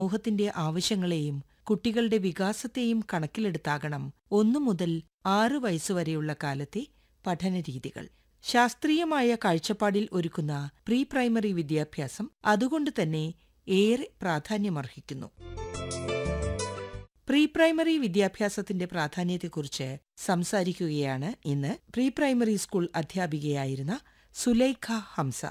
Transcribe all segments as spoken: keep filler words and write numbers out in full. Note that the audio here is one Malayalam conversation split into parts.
സമൂഹത്തിന്റെ ആവശ്യങ്ങളെയും കുട്ടികളുടെ വികാസത്തെയും കണക്കിലെടുത്താകണം ഒന്നു മുതൽ ആറ് വയസ്സുവരെയുള്ള കാലത്തെ പഠനരീതികൾ. ശാസ്ത്രീയമായ കാഴ്ചപ്പാടിൽ ഒരുക്കുന്ന പ്രീ പ്രൈമറി വിദ്യാഭ്യാസം അതുകൊണ്ടുതന്നെ ഏറെ പ്രാധാന്യമർഹിക്കുന്നു. പ്രീ പ്രൈമറി വിദ്യാഭ്യാസത്തിന്റെ പ്രാധാന്യത്തെക്കുറിച്ച് സംസാരിക്കുകയാണ് ഇന്ന് pre primary school അധ്യാപികയായിരുന്ന Sulaikha Hamza.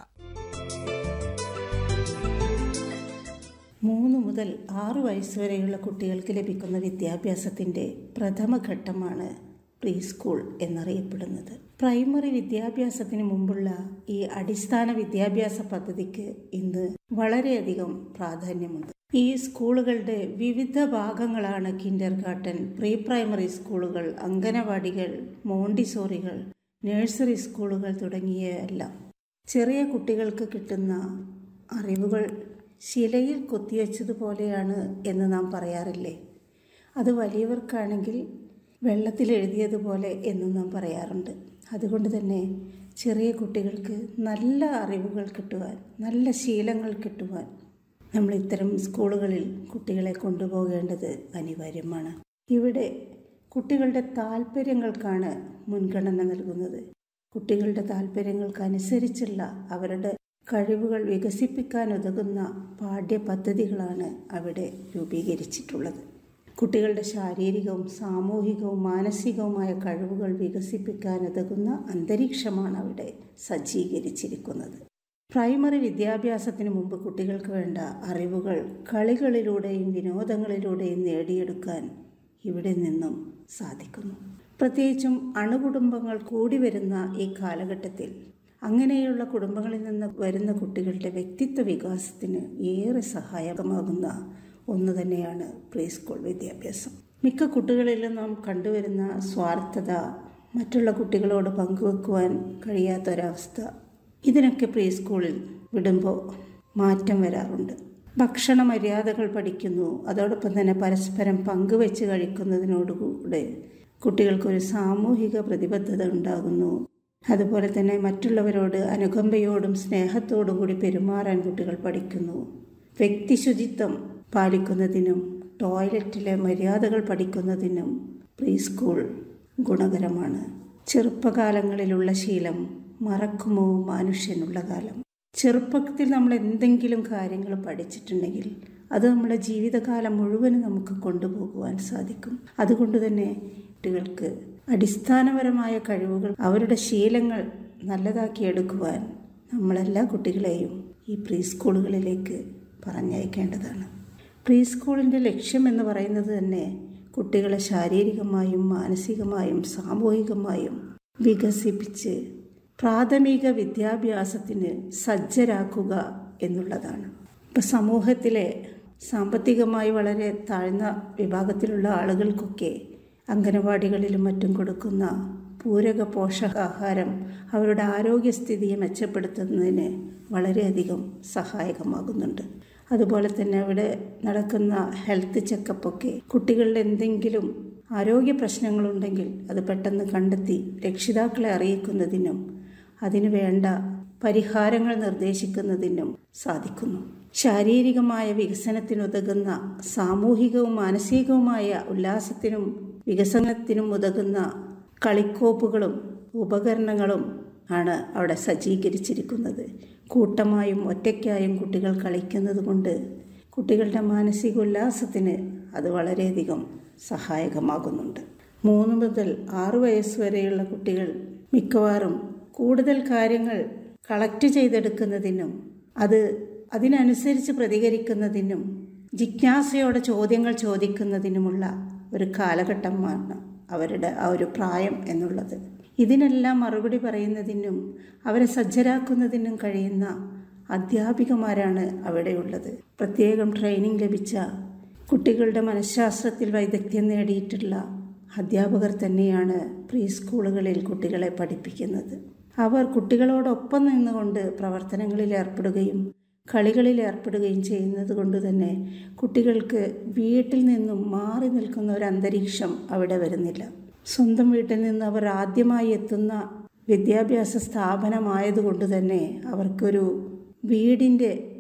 മൂന്ന് മുതൽ ആറ് വയസ്സുവരെയുള്ള കുട്ടികൾക്ക് ലഭിക്കുന്ന വിദ്യാഭ്യാസത്തിൻ്റെ പ്രഥമ ഘട്ടമാണ് പ്രീ സ്കൂൾ എന്നറിയപ്പെടുന്നത്. പ്രൈമറി വിദ്യാഭ്യാസത്തിന് മുമ്പുള്ള ഈ അടിസ്ഥാന വിദ്യാഭ്യാസ പദ്ധതിക്ക് ഇന്ന് വളരെയധികം പ്രാധാന്യമുണ്ട്. ഈ സ്കൂളുകളുടെ വിവിധ ഭാഗങ്ങളാണ് കിൻഡർ ഗാർട്ടൻ, പ്രീ പ്രൈമറി സ്കൂളുകൾ, അംഗനവാടികൾ, മോണ്ടിസോറികൾ, നഴ്സറി സ്കൂളുകൾ തുടങ്ങിയവയെല്ലാം. ചെറിയ കുട്ടികൾക്ക് കിട്ടുന്ന അറിവുകൾ ശിലയിൽ കൊത്തിവെച്ചതുപോലെയാണ് എന്ന് നാം പറയാറില്ലേ? അത് വലിയവർക്കാണെങ്കിൽ വെള്ളത്തിൽ എഴുതിയതുപോലെ എന്നും നാം പറയാറുണ്ട്. അതുകൊണ്ട് തന്നെ ചെറിയ കുട്ടികൾക്ക് നല്ല അറിവുകൾ കിട്ടുവാൻ, നല്ല ശീലങ്ങൾ കിട്ടുവാൻ നമ്മൾ ഇത്തരം സ്കൂളുകളിൽ കുട്ടികളെ കൊണ്ടുപോകേണ്ടത് അനിവാര്യമാണ്. ഇവിടെ കുട്ടികളുടെ താല്പര്യങ്ങൾക്കാണ് മുൻഗണന നൽകുന്നത്. കുട്ടികളുടെ താല്പര്യങ്ങൾക്കനുസരിച്ചുള്ള അവരുടെ കഴിവുകൾ വികസിപ്പിക്കാൻ ഉതകുന്ന പാഠ്യപദ്ധതികളാണ് അവിടെ രൂപീകരിച്ചിട്ടുള്ളത്. കുട്ടികളുടെ ശാരീരികവും സാമൂഹികവും മാനസികവുമായ കഴിവുകൾ വികസിപ്പിക്കാൻ ഉതകുന്ന അന്തരീക്ഷമാണ് അവിടെ സജ്ജീകരിച്ചിരിക്കുന്നത്. പ്രൈമറി വിദ്യാഭ്യാസത്തിന് മുമ്പ് കുട്ടികൾക്ക് വേണ്ട അറിവുകൾ കളികളിലൂടെയും വിനോദങ്ങളിലൂടെയും നേടിയെടുക്കാൻ ഇവിടെ നിന്നും സാധിക്കുന്നു. പ്രത്യേകിച്ചും അണുകുടുംബങ്ങൾ കൂടി വരുന്ന ഈ കാലഘട്ടത്തിൽ അങ്ങനെയുള്ള കുടുംബങ്ങളിൽ നിന്ന് വരുന്ന കുട്ടികളുടെ വ്യക്തിത്വ വികാസത്തിന് ഏറെ സഹായകമാകുന്ന ഒന്ന് തന്നെയാണ് പ്രീ സ്കൂൾ വിദ്യാഭ്യാസം. മിക്ക കുട്ടികളിലും നാം കണ്ടുവരുന്ന സ്വാർത്ഥത, മറ്റുള്ള കുട്ടികളോട് പങ്കുവെക്കുവാൻ കഴിയാത്തൊരവസ്ഥ, ഇതിനൊക്കെ പ്രീ സ്കൂളിൽ വിടുമ്പോൾ മാറ്റം വരാറുണ്ട്. ഭക്ഷണ മര്യാദകൾ പഠിക്കുന്നു. അതോടൊപ്പം തന്നെ പരസ്പരം പങ്കുവെച്ച് കഴിക്കുന്നതിനോടുകൂടെ കുട്ടികൾക്കൊരു സാമൂഹിക പ്രതിബദ്ധത ഉണ്ടാകുന്നു. അതുപോലെ തന്നെ മറ്റുള്ളവരോട് അനുകമ്പയോടും സ്നേഹത്തോടും കൂടി പെരുമാറാൻ കുട്ടികൾ പഠിക്കുന്നു. വ്യക്തിശുചിത്വം പാലിക്കുന്നതിനും ടോയ്ലറ്റിലെ മര്യാദകൾ പഠിക്കുന്നതിനും പ്രീ സ്കൂൾ ഗുണകരമാണ്. ചെറുപ്പകാലങ്ങളിലുള്ള ശീലം മറക്കുമോ മനുഷ്യനുള്ള കാലം. ചെറുപ്പത്തിൽ നമ്മൾ എന്തെങ്കിലും കാര്യങ്ങൾ പഠിച്ചിട്ടുണ്ടെങ്കിൽ അത് നമ്മുടെ ജീവിതകാലം മുഴുവനും നമുക്ക് കൊണ്ടുപോകുവാൻ സാധിക്കും. അതുകൊണ്ട് തന്നെ കുട്ടികൾക്ക് അടിസ്ഥാനപരമായ കഴിവുകൾ, അവരുടെ ശീലങ്ങൾ നല്ലതാക്കിയെടുക്കുവാൻ നമ്മളെല്ലാ കുട്ടികളെയും ഈ പ്രീ സ്കൂളുകളിലേക്ക് പറഞ്ഞയക്കേണ്ടതാണ്. പ്രീ സ്കൂളിൻ്റെ ലക്ഷ്യം എന്ന് പറയുന്നത് തന്നെ കുട്ടികളെ ശാരീരികമായും മാനസികമായും സാമൂഹികമായും വികസിപ്പിച്ച് പ്രാഥമിക വിദ്യാഭ്യാസത്തിന് സജ്ജരാക്കുക എന്നുള്ളതാണ്. ഇപ്പം സമൂഹത്തിലെ സാമ്പത്തികമായി വളരെ താഴ്ന്ന വിഭാഗത്തിലുള്ള ആളുകൾക്കൊക്കെ അംഗനവാടികളിലും മറ്റും കൊടുക്കുന്ന പൂരക പോഷകാഹാരം അവരുടെ ആരോഗ്യസ്ഥിതിയെ മെച്ചപ്പെടുത്തുന്നതിന് വളരെയധികം സഹായകമാകുന്നുണ്ട്. അതുപോലെ തന്നെ അവിടെ നടക്കുന്ന ഹെൽത്ത് ചെക്കപ്പൊക്കെ കുട്ടികളുടെ എന്തെങ്കിലും ആരോഗ്യ പ്രശ്നങ്ങളുണ്ടെങ്കിൽ അത് പെട്ടെന്ന് കണ്ടെത്തി രക്ഷിതാക്കളെ അറിയിക്കുന്നതിനും അതിനു വേണ്ട പരിഹാരങ്ങൾ നിർദ്ദേശിക്കുന്നതിനും സാധിക്കുന്നു. ശാരീരികമായ വികസനത്തിനുതകുന്ന സാമൂഹികവും മാനസികവുമായ ഉല്ലാസത്തിനും വികസനത്തിനും ഉതകുന്ന കളിക്കോപ്പുകളും ഉപകരണങ്ങളും ആണ് അവിടെ സജ്ജീകരിച്ചിരിക്കുന്നത്. കൂട്ടമായും ഒറ്റയ്ക്കായും കുട്ടികൾ കളിക്കുന്നത് കൊണ്ട് കുട്ടികളുടെ മാനസിക ഉല്ലാസത്തിന് അത് വളരെയധികം സഹായകമാകുന്നുണ്ട്. മൂന്ന് മുതൽ ആറ് വയസ്സ് വരെയുള്ള കുട്ടികൾ മിക്കവാറും കൂടുതൽ കാര്യങ്ങൾ കളക്ട് ചെയ്തെടുക്കുന്നതിനും അത് അതിനനുസരിച്ച് പ്രതികരിക്കുന്നതിനും ജിജ്ഞാസയോടെ ചോദ്യങ്ങൾ ചോദിക്കുന്നതിനുമുള്ള ഒരു കാലഘട്ടമാണ് അവരുടെ ആ ഒരു പ്രായം എന്നുള്ളത്. ഇതിനെല്ലാം മറുപടി പറയുന്നതിനും അവരെ സജ്ജരാക്കുന്നതിനും കഴിയുന്ന അധ്യാപികമാരാണ് അവിടെയുള്ളത്. പ്രത്യേകം ട്രെയിനിങ് ലഭിച്ച കുട്ടികളുടെ മനഃശാസ്ത്രത്തിൽ വൈദഗ്ധ്യം നേടിയിട്ടുള്ള അധ്യാപകർ തന്നെയാണ് പ്രീ സ്കൂളുകളിൽ കുട്ടികളെ പഠിപ്പിക്കുന്നത്. അവർ കുട്ടികളോടൊപ്പം നിന്നുകൊണ്ട് പ്രവർത്തനങ്ങളിൽ ഏർപ്പെടുകയും കളികളിൽ ഏർപ്പെടുകയും ചെയ്യുന്നത് കൊണ്ട് തന്നെ കുട്ടികൾക്ക് വീട്ടിൽ നിന്നും മാറി നിൽക്കുന്ന ഒരു അന്തരീക്ഷം അവിടെ വരുന്നില്ല. സ്വന്തം വീട്ടിൽ നിന്ന് അവർ ആദ്യമായി എത്തുന്ന വിദ്യാഭ്യാസ സ്ഥാപനമായതുകൊണ്ട് തന്നെ അവർക്കൊരു വീടിൻ്റെ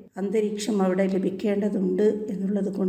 അന്തരീക്ഷം അവിടെ ലഭിക്കേണ്ടതുണ്ട് എന്നുള്ളത് കൊണ്ട്